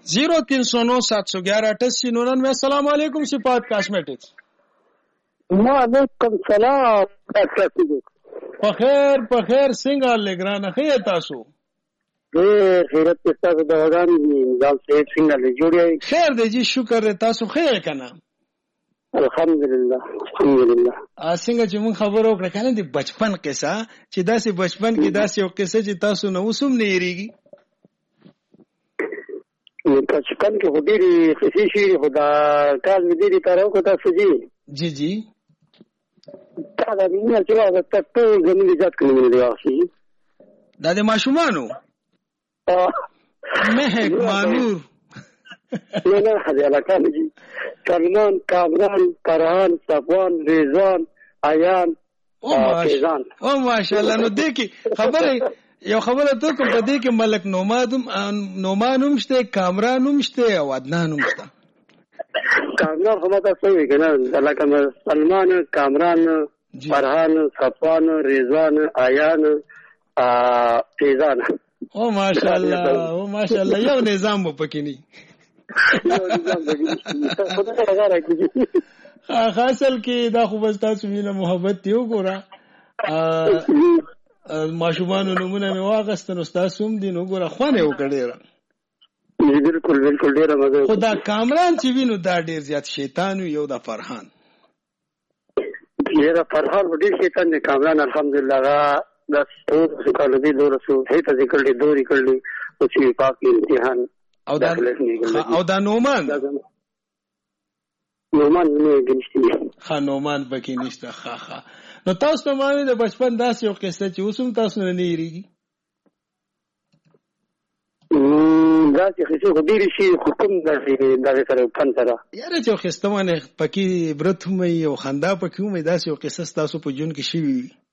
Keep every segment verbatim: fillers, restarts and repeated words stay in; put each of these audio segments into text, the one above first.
जीरो तीन सौ नौ सात सौ ग्यारह अठासी नौरानवे। अस्सलाम वालेकुम सिफात कॉस्मेटिक्स। वालेकुम सलाम। पखेर पखेर څنګه لګرانه خې تاسو؟ ډېر خیرت په تاسو د ودان نظام صحت څنګه له جوړي؟ خیر دی جی شکر تاسو خیر کنه؟ الحمدلله الحمدلله. ا څنګه چې مون خبرو کړه کنه د بچپن قصه چې داسې بچپن کې داسې یو قصه چې تاسو نه وسوم نه یریږي. بچپن کې خو ډېرې قصې شي خدا کال مې ډېرې تارو کو تاسو جی. جی جی. دا د دنیا چې دا ټکو زموږ ذات کوي دی واخی. دا د ماشومانو. مهک مانور. نه نه حالا کال جی. سلمان، کامران، فرحان، صفوان، ریزان، ایان او ماشاءالله. او ماشاءالله. نو دې کې خبره یو خبره ته کوم په دې کې ملک نومادم نومانوم شته، کامرانوم شته او عدنانوم شته. کامران هم تاسو وی کنه لکه سلمان، کامران، فرحان، صفوان، ریزان، ایان، فیضان. او ماشاءالله او ماشاءالله یو نظام مو پکې نه. یو نظام دې خدای راغی. خاصل کې دا خو بس تاسو مینه محبت دی وګوره. ماشومانو نمونه مې واغستن استاد سوم دین وګوره خوانه وکړه. بالکل بالکل ډیر مزه. خدا کامران چې وینو دا ډیر زیات شیطان یو د فرحان. ډیر فرحان ډیر شیطان دی. کامران الحمدلله دا څو کال دی دورسو هیڅ ذکر دی دوری کړلی او چې پاک امتحان او دا او دا نومان نومان نه ګنشتي. ها نومان پکې نشته. ها ها. نو تاسو ته مې د بچپن داسې یو قصه چې اوسم تاسو نه نیریږي. دا چې خصو خبرې شي حکم داسې دغه سره پن سره یاره چې خستمانه پکې عبرت هم یو خندا پکې هم داسې یو قصه تاسو په جون کې شي.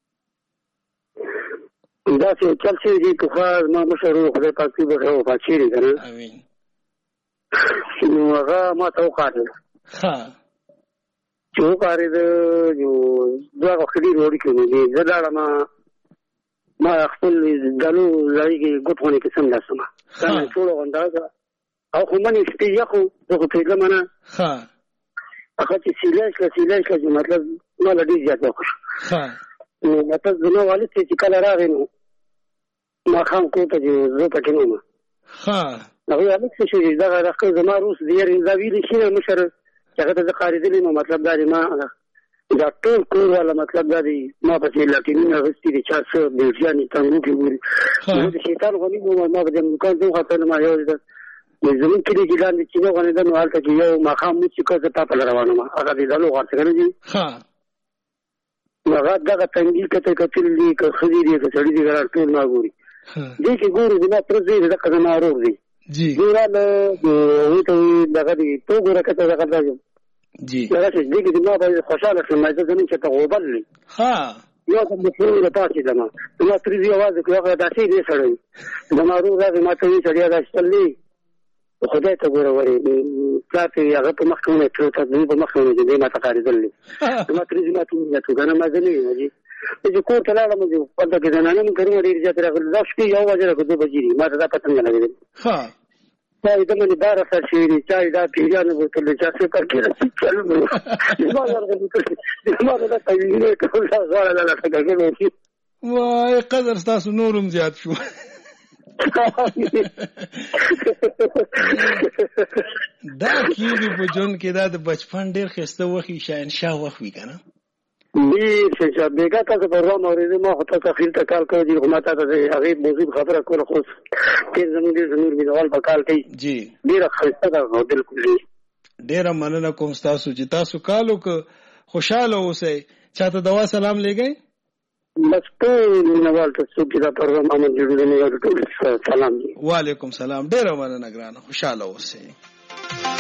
دا چې چل شي دي که ما مشرو خدای پاک دې به او پاتې کنه. امين. نو هغه ما ته وکړل. ها چې وکړې د یو دا خوري وړي کې دي زړه ما ما خپل دلو لایګي ګوتونه کې سم لاسمه دا ټول غونډه او خو منې سپي خو دغه پیغه منه. ها هغه چې سیلاش لا سیلاش کې مطلب ما لدی زیات وکړ. ها نو مطلب نو والي چې کله راغی نو ما خام کو ته زه پکې نه ما. ها نو یو څه شي دا راځي زما روس دیر دا ویل شي نو مشر هغه ته خریدلی نو مطلب دا ما دا ټول کور والا مطلب دا دی ما په لاتینه غوستي دي چې څو بلجاني څنګه کوي نو د شیطان غوړي نو ما په دکان ته خاطر ما یو د زمون کې دي ګلان چې نو غنه د نو حالت کې یو مخام چې کوزه په روانه ما هغه دې دلو غوړ څنګه دي. ها هغه دغه تنګي کته کتل دي که خدي دي که سړي دي ګران ټول ما ګوري دې کې ګوري دا پر دې د قدم اورو دي. جی ګوراله وې ته دغه دي تو ګوره کته دغه دغه جی دا چې دې کې ما به خوشاله شم ما ځکه چې ته غوبل. ها یو کوم څه نه پاتې ده ما نو تر دې आवाज کوي هغه داسې دې سړی زما روغ راځي ما ته وی سړی دا شتلې خدای ته ګوره وری پلاټي هغه په مخ کې نه تر ته دې په مخ کې دې ما ته خارېدل ما تر دې ما ته نه ته کنه ما ځلې وځي چې کوم ته لاړم چې په دغه نه نه کړم ډیر ځات راغلی دا شپې یو وځره کو دوه بجې ما ته دا پته نه لګیږي. ها دا د منې بار سره شي چې دا پیرانو بوتل چې څه کار کوي چلو ما راغلی ما دا ته ویني ټول ځاله لا څنګه کوي وای قدر تاسو نورم زیات شو. دا کیږي په جون کې دا د بچپن ډیر خسته وخی شاهنشاه وخت وی کنه دی چې بیګا تاسو پروګرام اورېدو ما هوته تخیل ته کال کوي چې کومه تاسو هغه موضوع خبره کوله خو کې زموږ د نور مینوال په کال کوي. جی ډیر خسته ده بالکل. ډیر مننه کوم تاسو چې تاسو کالو ک خوشاله اوسئ. چاته دوا سلام لګئ بس ټول مینوال ته څوک دا پروګرام امن جوړونه یو ټول سلام. وعلیکم سلام. ډیر مننه ګرانه خوشاله اوسئ.